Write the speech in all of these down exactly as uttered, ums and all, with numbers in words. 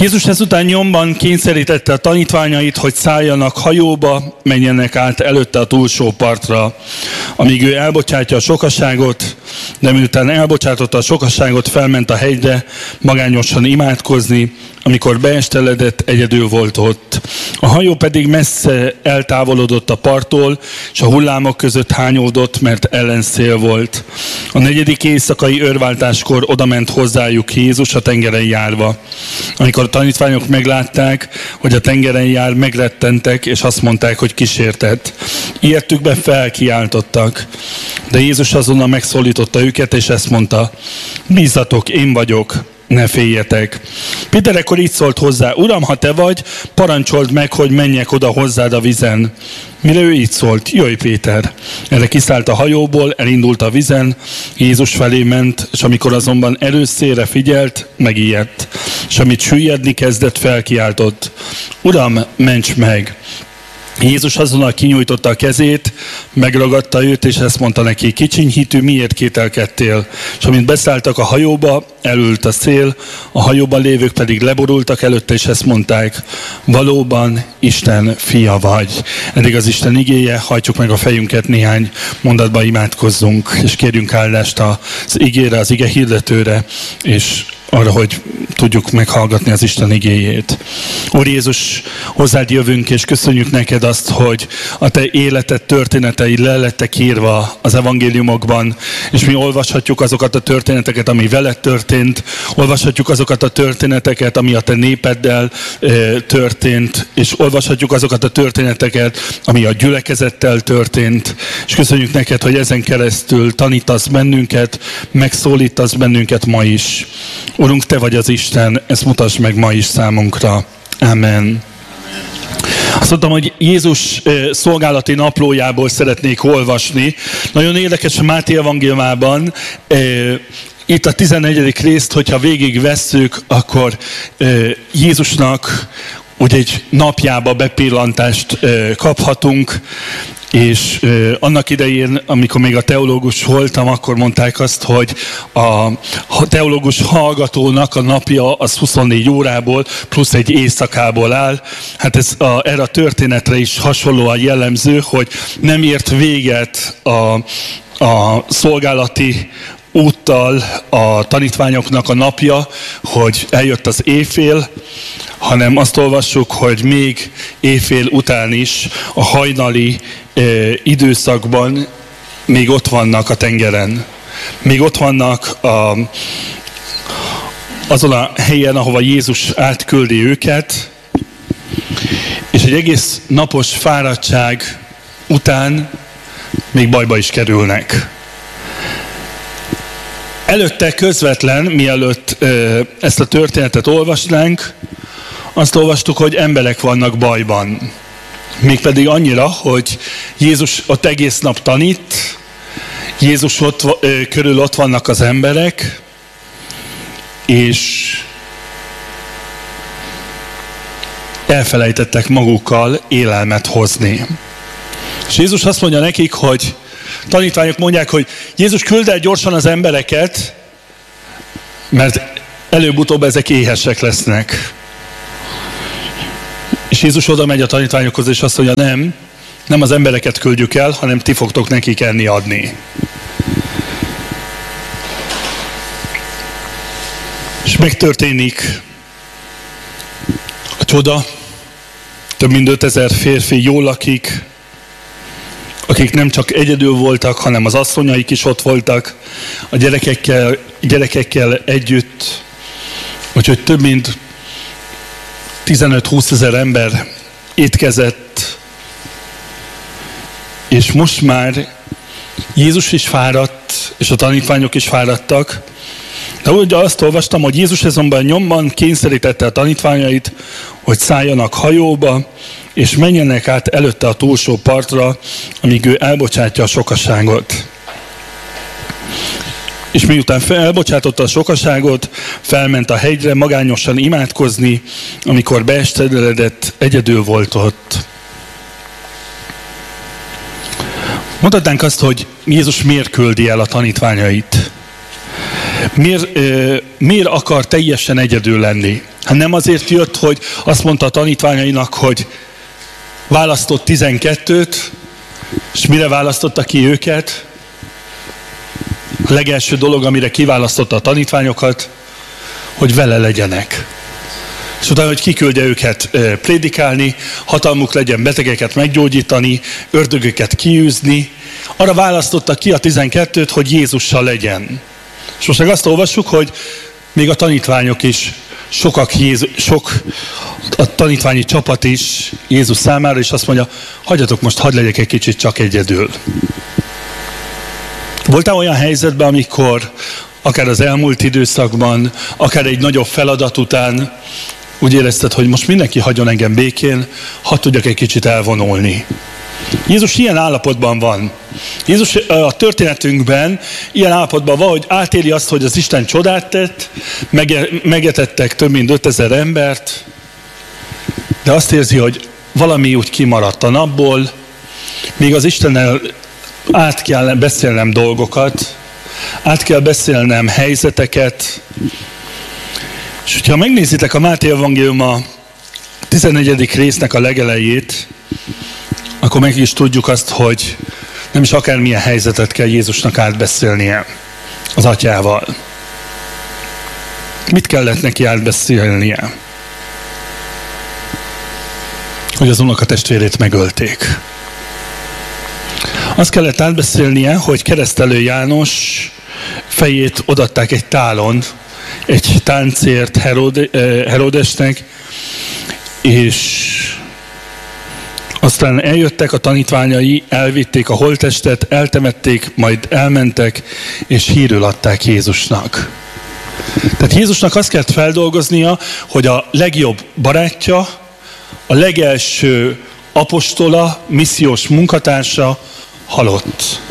Jézus ezután nyomban kényszerítette a tanítványait, hogy szálljanak hajóba, menjenek át előtte a túlsó partra, amíg ő elbocsátja a sokaságot, de miután elbocsátotta a sokaságot, felment a hegyre magányosan imádkozni, amikor beesteledett, egyedül volt ott. A hajó pedig messze eltávolodott a parttól, és a hullámok között hányódott, mert ellenszél volt. A negyedik éjszakai őrváltáskor odament hozzájuk Jézus a tengeren járva. Amikor a tanítványok meglátták, hogy a tengeren jár, megrettentek, és azt mondták, hogy kísértett. Ijedtükbe felkiáltottak. De Jézus azonnal megszólította őket, és ezt mondta: bízzatok, én vagyok, ne féljetek. Péter ekkor így szólt hozzá: Uram, ha te vagy, parancsold meg, hogy menjek oda hozzád a vizen. Mire ő így szólt: jöjj, Péter. Erre kiszállt a hajóból, elindult a vizen, Jézus felé ment, és amikor azonban előszérre figyelt, megijedt. És amit süllyedni kezdett, felkiáltott: Uram, ments meg! Jézus azonnal kinyújtotta a kezét, megragadta őt, és ezt mondta neki: kicsiny hitű, miért kételkedtél? És amint beszálltak a hajóba, elült a szél, a hajóban lévők pedig leborultak előtte, és ezt mondták: valóban Isten fia vagy. Eddig az Isten igéje, hajtsuk meg a fejünket, néhány mondatban imádkozzunk, és kérjünk áldást az igére, az ige hirdetőre, és arra, hogy tudjuk meghallgatni az Isten igéjét. Úr Jézus, hozzád jövünk, és köszönjük neked azt, hogy a te életed történetei le lettek írva az evangéliumokban, és mi olvashatjuk azokat a történeteket, ami veled történt, olvashatjuk azokat a történeteket, ami a te népeddel e, történt, és olvashatjuk azokat a történeteket, ami a gyülekezettel történt, és köszönjük neked, hogy ezen keresztül tanítasz bennünket, megszólítasz bennünket ma is. Urunk, te vagy az Isten, ezt mutasd meg ma is számunkra. Amen. Azt mondtam, hogy Jézus szolgálati naplójából szeretnék olvasni. Nagyon érdekes a Máté evangéliumában, itt a tizennegyedik részt, hogyha végig vesszük, akkor Jézusnak úgy egy napjába bepillantást kaphatunk, és uh, annak idején, amikor még a teológus voltam, akkor mondták azt, hogy a teológus hallgatónak a napja az huszonnégy órából plusz egy éjszakából áll. Hát ez a, erre a történetre is hasonlóan jellemző, hogy nem ért véget a, a szolgálati úttal a tanítványoknak a napja, hogy eljött az éjfél, hanem azt olvassuk, hogy még éjfél után is a hajnali e, időszakban még ott vannak a tengeren. Még ott vannak a, azon a helyen, ahova Jézus átküldi őket, és egy egész napos fáradtság után még bajba is kerülnek. Előtte közvetlen, mielőtt e, ezt a történetet olvasnánk, azt olvastuk, hogy emberek vannak bajban. Mégpedig annyira, hogy Jézus ott egész nap tanít, Jézus ott, körül ott vannak az emberek, és elfelejtettek magukkal élelmet hozni. És Jézus azt mondja nekik, hogy tanítványok mondják, hogy Jézus, küld el gyorsan az embereket, mert előbb-utóbb ezek éhesek lesznek. És Jézus oda megy a tanítványokhoz, és azt mondja: nem, nem az embereket küldjük el, hanem ti fogtok nekik enni adni. És megtörténik a csoda, több mint ötezer férfi jól lakik, akik nem csak egyedül voltak, hanem az asszonyaik is ott voltak, a gyerekekkel, gyerekekkel együtt, úgyhogy több mint tizenöt-húszezer ember étkezett, és most már Jézus is fáradt, és a tanítványok is fáradtak. De úgy azt olvastam, hogy Jézus azonban nyomban kényszerítette a tanítványait, hogy szálljanak hajóba, és menjenek át előtte a túlsó partra, amíg ő elbocsátja a sokaságot. És miután elbocsátotta a sokaságot, felment a hegyre magányosan imádkozni, amikor beesteledett, egyedül volt ott. Mondhatnánk azt, hogy Jézus miért küldi el a tanítványait. Miért, miért akar teljesen egyedül lenni? Hát nem azért jött, hogy azt mondta a tanítványainak, hogy választott tizenkettőt, és mire választotta ki őket? A legelső dolog, amire kiválasztotta a tanítványokat, hogy vele legyenek. És utána, hogy kiküldje őket prédikálni, hatalmuk legyen betegeket meggyógyítani, ördögöket kiűzni. Arra választotta ki a tizenkettőt, hogy Jézussal legyen. És most meg azt olvassuk, hogy még a tanítványok is, sokak Jézus, sok a tanítványi csapat is Jézus számára, és azt mondja, hagyjatok most, hadd legyek egy kicsit csak egyedül. Voltál olyan helyzetben, amikor akár az elmúlt időszakban, akár egy nagyobb feladat után úgy érezted, hogy most mindenki hagyjon engem békén, hadd tudjak egy kicsit elvonulni. Jézus ilyen állapotban van. Jézus a történetünkben ilyen állapotban van, hogy átéli azt, hogy az Isten csodát tett, megetettek több mint ötezer embert, de azt érzi, hogy valami úgy kimaradt a napból, még az Istennel át kell beszélnem dolgokat, át kell beszélnem helyzeteket. És hogyha megnézitek a Máté evangélium a tizennegyedik résznek a legelejét, akkor meg is tudjuk azt, hogy nem is akármilyen helyzetet kell Jézusnak átbeszélnie az atyával. Mit kellett neki átbeszélnie? Hogy az unokatestvérét megölték. Azt kellett átbeszélnie, hogy Keresztelő János fejét odaadták egy tálon, egy táncért Herode, Herodesnek, és aztán eljöttek a tanítványai, elvitték a holttestet, eltemették, majd elmentek, és hírül adták Jézusnak. Tehát Jézusnak azt kellett feldolgoznia, hogy a legjobb barátja, a legelső apostola, missziós munkatársa halott.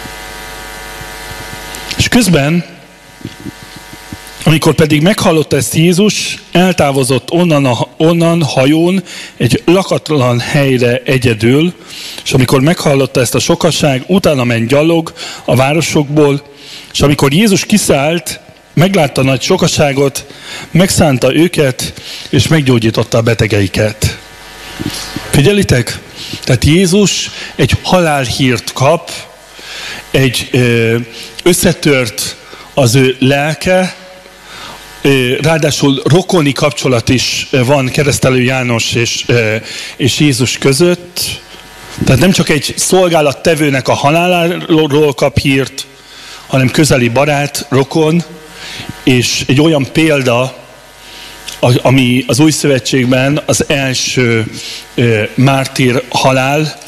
És közben, amikor pedig meghallotta ezt Jézus, eltávozott onnan, a, onnan hajón egy lakatlan helyre egyedül, és amikor meghallotta ezt a sokaság, utána ment gyalog a városokból, és amikor Jézus kiszállt, meglátta nagy sokaságot, megszánta őket, és meggyógyította a betegeiket. Figyelitek? Tehát Jézus egy halálhírt kap, egy ö, összetört az ő lelke, ráadásul rokoni kapcsolat is van Keresztelő János és, és Jézus között. Tehát nem csak egy szolgálattevőnek a haláláról kap hírt, hanem közeli barát, rokon, és egy olyan példa, ami az Új Szövetségben az első mártír halál.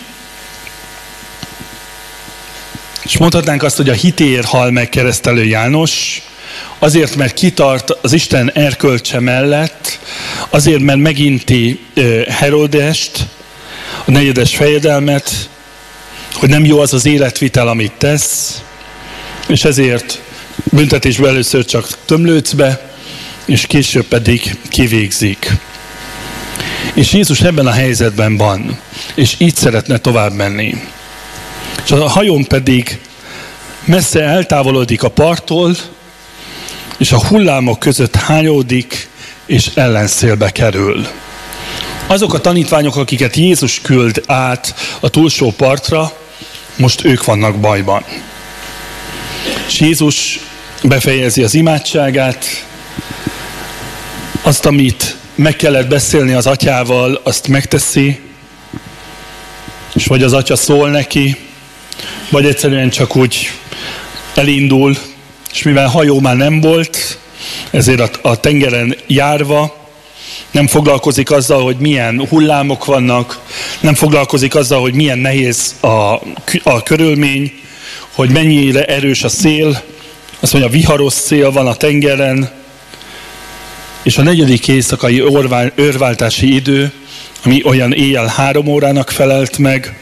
És mondhatnánk azt, hogy a hitéért hal meg Keresztelő János, azért, mert kitart az Isten erkölcse mellett, azért, mert meginti Herodest, a negyedes fejedelmet, hogy nem jó az az életvitel, amit tesz, és ezért büntetésben először csak tömlőcbe, és később pedig kivégzik. És Jézus ebben a helyzetben van, és így szeretne tovább menni. És a hajón pedig messze eltávolodik a parttól, és a hullámok között hányódik, és ellenszélbe kerül. Azok a tanítványok, akiket Jézus küld át a túlsó partra, most ők vannak bajban. És Jézus befejezi az imádságát, azt, amit meg kellett beszélni az atyával, azt megteszi, és vagy az atya szól neki, vagy egyszerűen csak úgy elindul, és mivel hajó már nem volt, ezért a, a tengeren járva nem foglalkozik azzal, hogy milyen hullámok vannak, nem foglalkozik azzal, hogy milyen nehéz a, a körülmény, hogy mennyire erős a szél, azt mondja, viharos szél van a tengeren, és a negyedik éjszakai orvál, őrváltási idő, ami olyan éjjel három órának felelt meg,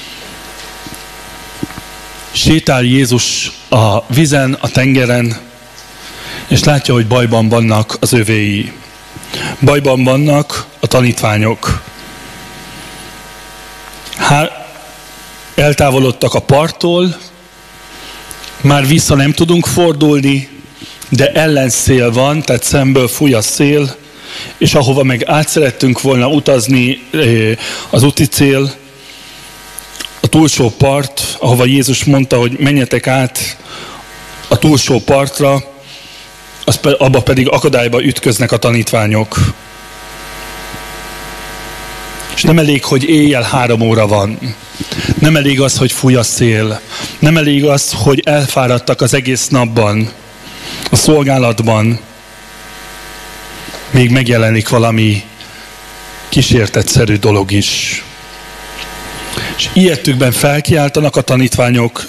sétál Jézus a vizen, a tengeren, és látja, hogy bajban vannak az övéi. Bajban vannak a tanítványok. Há, eltávolodtak a parttól, már vissza nem tudunk fordulni, de ellenszél van, tehát szemből fúj a szél, és ahova meg át szerettünk volna utazni, az úti cél, a túlsó part, ahova Jézus mondta, hogy menjetek át a túlsó partra, az, abba pedig akadályba ütköznek a tanítványok. És nem elég, hogy éjjel három óra van. Nem elég az, hogy fúj a szél. Nem elég az, hogy elfáradtak az egész napban, a szolgálatban. Még megjelenik valami kísértetszerű dolog is. És ilyetükben felkiáltanak a tanítványok,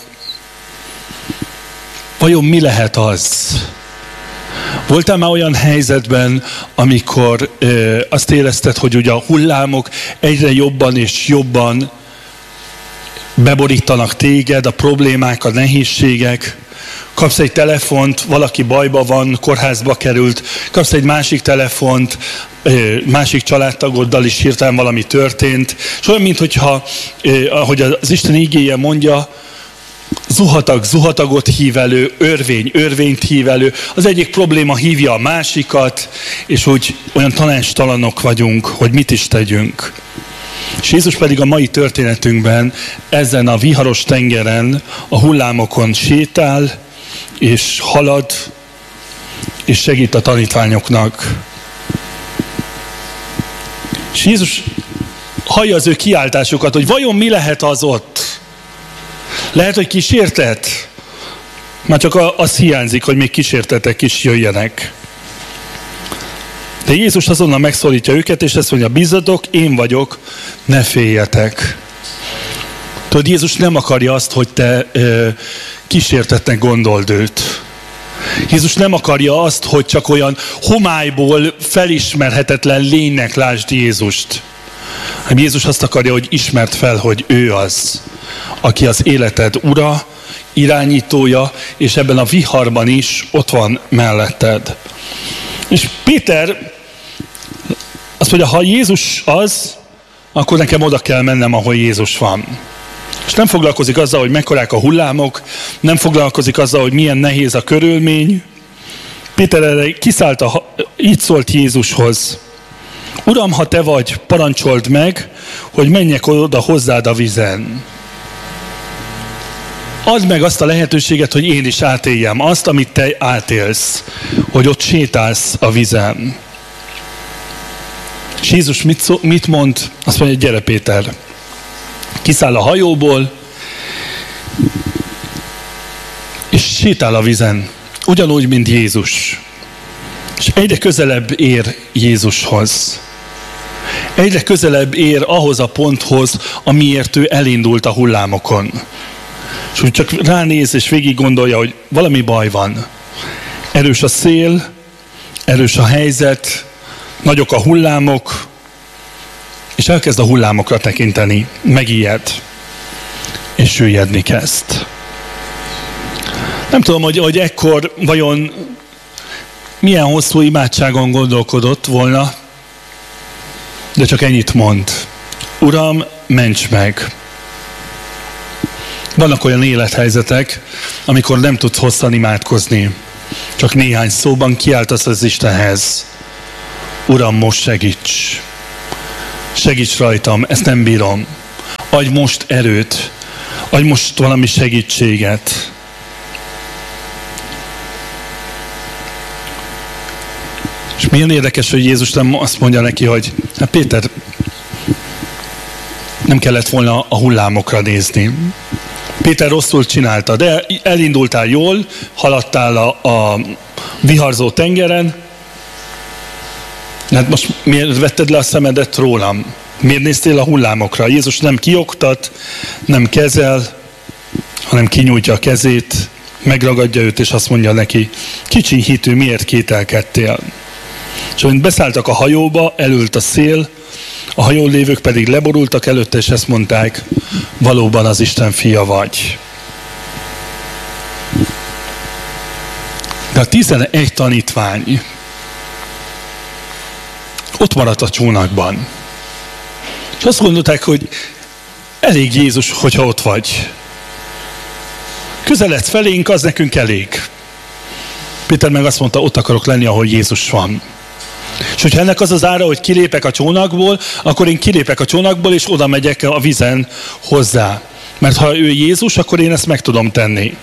vajon mi lehet az? Voltál már olyan helyzetben, amikor ö, azt érezted, hogy ugye a hullámok egyre jobban és jobban beborítanak téged, a problémák, a nehézségek, kapsz egy telefont, valaki bajba van, kórházba került, kapsz egy másik telefont, ö, másik családtagoddal is hirtelen valami történt, és olyan, mintha, ahogy az Isten igéje mondja, zuhatag, zuhatagot hív elő, örvény, örvényt hív elő, az egyik probléma hívja a másikat, és úgy olyan tanácstalanok vagyunk, hogy mit is tegyünk. És Jézus pedig a mai történetünkben ezen a viharos tengeren, a hullámokon sétál, és halad, és segít a tanítványoknak. És Jézus hallja az ő kiáltásukat, hogy vajon mi lehet az ott? Lehet, hogy kísértet? Már csak az hiányzik, hogy még kísértetek is jöjjenek. De Jézus azonnal megszólítja őket, és ezt mondja, bízzatok, én vagyok, ne féljetek. Tudod, Jézus nem akarja azt, hogy te ö, kísértetnek gondold őt. Jézus nem akarja azt, hogy csak olyan homályból felismerhetetlen lénynek lásd Jézust. Hanem Jézus azt akarja, hogy ismerd fel, hogy ő az, aki az életed ura, irányítója, és ebben a viharban is ott van melletted. És Péter azt mondja, ha Jézus az, akkor nekem oda kell mennem, ahol Jézus van. És nem foglalkozik azzal, hogy mekkorák a hullámok, nem foglalkozik azzal, hogy milyen nehéz a körülmény. Péter erre kiszállt, a, így szólt Jézushoz. Uram, ha te vagy, parancsold meg, hogy menjek oda hozzád a vízen. Add meg azt a lehetőséget, hogy én is átéljem azt, amit te átélsz, hogy ott sétálsz a vízen. És Jézus mit, szó, mit mond? Azt mondja, gyere Péter. Kiszáll a hajóból, és sétál a vízen. Ugyanúgy, mint Jézus. És egyre közelebb ér Jézushoz. Egyre közelebb ér ahhoz a ponthoz, amiért ő elindult a hullámokon. És úgy csak ránéz, és végig gondolja, hogy valami baj van. Erős a szél, erős a helyzet, nagyok a hullámok, és elkezd a hullámokra tekinteni, megijed, és süllyedni kezd. Nem tudom, hogy, hogy ekkor vajon milyen hosszú imádságon gondolkodott volna, de csak ennyit mond. Uram, ments meg! Vannak olyan élethelyzetek, amikor nem tudsz hosszan imádkozni. Csak néhány szóban kiáltasz az Istenhez. Uram, most segíts! Segíts rajtam, ezt nem bírom. Adj most erőt, adj most valami segítséget. És milyen érdekes, hogy Jézus nem azt mondja neki, hogy hát Péter, nem kellett volna a hullámokra nézni. Péter rosszul csinálta, de elindultál jól, haladtál a, a viharzó tengeren, hát most miért vetted le a szemedet rólam? Miért néztél a hullámokra? Jézus nem kioktat, nem kezel, hanem kinyújtja a kezét, megragadja őt, és azt mondja neki, kicsi hitű, miért kételkedtél? És amint beszálltak a hajóba, elült a szél, a hajón lévők pedig leborultak előtte, és ezt mondták, valóban az Isten fia vagy. De a tizenegy tanítvány ott maradt a csónakban. És azt gondolták, hogy elég Jézus, hogyha ott vagy. Közeledsz felénk, az nekünk elég. Péter meg azt mondta, ott akarok lenni, ahol Jézus van. És hogyha ennek az az ára, hogy kilépek a csónakból, akkor én kilépek a csónakból, és oda megyek a vizen hozzá. Mert ha ő Jézus, akkor én ezt meg tudom tenni.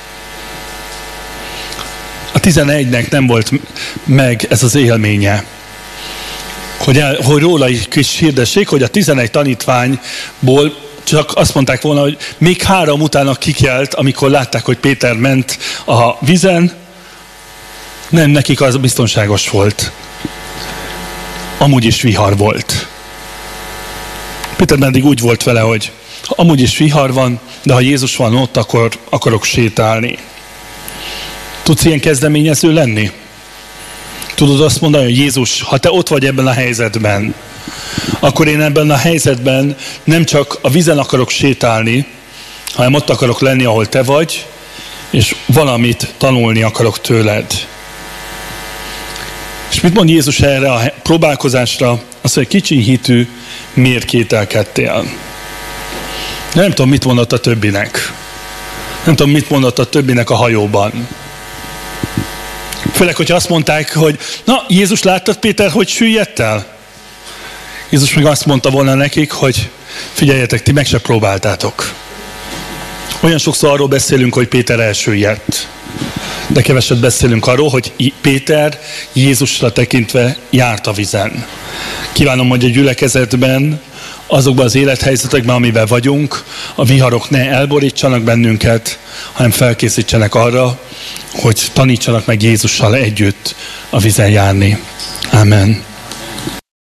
A tizenegynek nem volt meg ez az élménye, hogy, el, hogy róla is hirdessék, hogy a tizenegy tanítványból csak azt mondták volna, hogy még három utána kikelt, amikor látták, hogy Péter ment a vizen, nem, nekik az biztonságos volt. Amúgy is vihar volt. Péter meddig úgy volt vele, hogy amúgy is vihar van, de ha Jézus van ott, akkor akarok sétálni. Tudsz ilyen kezdeményező lenni? Tudod azt mondani, hogy Jézus, ha te ott vagy ebben a helyzetben, akkor én ebben a helyzetben nem csak a vízen akarok sétálni, hanem ott akarok lenni, ahol te vagy, és valamit tanulni akarok tőled. És mit mond Jézus erre a próbálkozásra? Azt mondja, kicsi hitű, miért kételkedtél? Nem tudom, mit mondott a többinek. Nem tudom, mit mondott a többinek a hajóban. Főleg, hogyha azt mondták, hogy na, Jézus, láttad, Péter, hogy süllyedt el? Jézus meg azt mondta volna nekik, hogy figyeljetek, ti meg se próbáltátok. Olyan sokszor arról beszélünk, hogy Péter elsüllyedt. De keveset beszélünk arról, hogy Péter Jézusra tekintve járt a vizen. Kívánom, hogy a gyülekezetben, azokban az élethelyzetekben, amiben vagyunk, a viharok ne elborítsanak bennünket, hanem felkészítsenek arra, hogy tanítsanak meg Jézussal együtt a vizen járni. Amen.